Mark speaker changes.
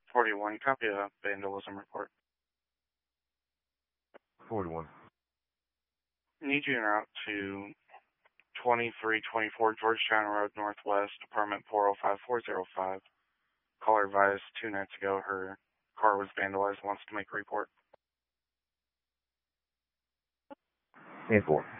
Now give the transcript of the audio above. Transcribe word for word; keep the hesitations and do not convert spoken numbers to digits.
Speaker 1: forty-one, copy a vandalism report.
Speaker 2: forty-one.
Speaker 1: Need you en route to twenty-three twenty-four Georgetown Road Northwest, apartment four oh five four oh five. Caller advised two nights ago her car was vandalized, wants to make a report.
Speaker 2: ten four.